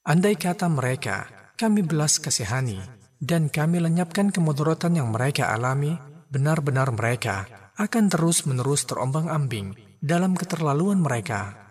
Andai kata mereka, kami belas kasihani, dan kami lenyapkan kemudaratan yang mereka alami, benar-benar mereka akan terus-menerus terombang-ambing dalam keterlaluan mereka.